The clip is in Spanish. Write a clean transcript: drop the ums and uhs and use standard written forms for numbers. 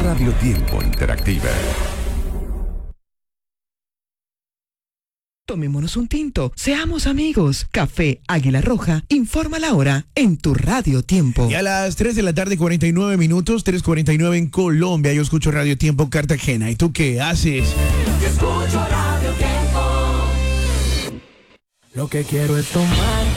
Radio Tiempo Interactiva. Tomémonos un tinto, seamos amigos. Café Águila Roja, informa la hora en tu Radio Tiempo. Y a las 3 de la tarde, 49 minutos, 3:49 en Colombia. Yo escucho Radio Tiempo Cartagena. ¿Y tú qué haces? Yo escucho Radio Tiempo. Lo que quiero es tomar